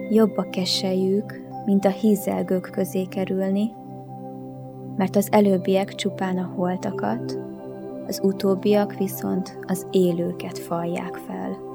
jobb a keselyük, mint a hízelgők közé kerülni, mert az előbbiek csupán a holtakat, az utóbbiak viszont az élőket fallják fel.